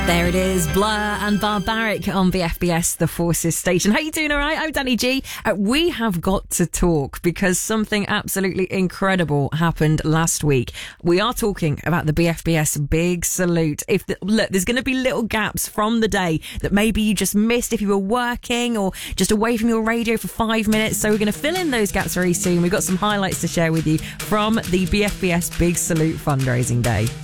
There it is, Blur and Barbaric on the FBS The Forces station. How you doing? All right? I'm Danny G. We have got to talk because something absolutely incredible happened last week. We are talking about the BFBS Big Salute. Look, there's going to be little gaps from the day that maybe you just missed if you were working or just away from your radio for 5 minutes. So we're going to fill in those gaps very soon. We've got some highlights to share with you from the BFBS Big Salute fundraising day.